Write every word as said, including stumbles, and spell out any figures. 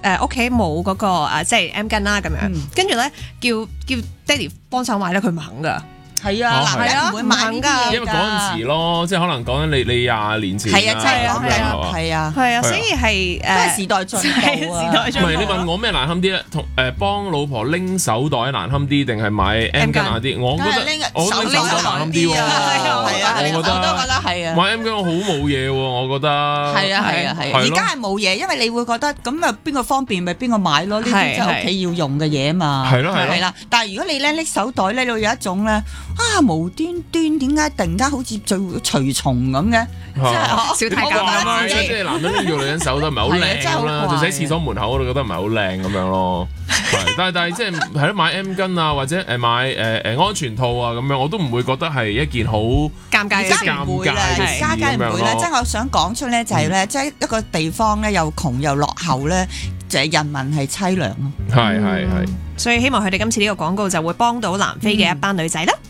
誒屋企冇嗰個誒即係 M 巾啦咁樣，跟住咧叫叫爹哋幫手買咧，佢唔肯㗎。 係啊，男人唔會買呢啲嘢㗎， 因為嗰陣時咯，即係可能講緊你你廿年前係啊，真係講緊係啊， 係啊，所以係誒都係時代進步啊。 時代進步。 唔係你問我咩難堪啲咧？同誒幫老婆拎手袋難堪啲，定係買 M 巾難啲？我覺得我拎手袋難堪啲喎。 係啊， 我覺得我都覺得係啊。 買 M 巾我好冇嘢喎，我覺得。 係啊係啊係啊！而家係冇嘢，因為你會覺得咁啊邊個方便咪邊個買咯，呢啲即係屋企要用嘅嘢嘛。 係咯係咯。 係啦，但係如果你咧拎手袋咧，你會有一種咧啊無端端點解突然間好似最隨從咁嘅，即係小太監咁樣。 即係男人拎住女人手袋唔係好靚啦，就喺廁所門口我都覺得唔係好靚咁樣咯。係，但係但係即係係咯買 M 巾啊，或者誒買誒誒安全套啊咁樣，我都唔會覺得係一件好尷尬嘅事。 唔會啦，而家梗係唔會啦。即係我想講出咧，就係咧，即係一個地方咧又窮又落後咧，就係人民係凄涼咯。 係係係。 所以希望佢哋今次呢個廣告就會幫到南非嘅一班女仔啦。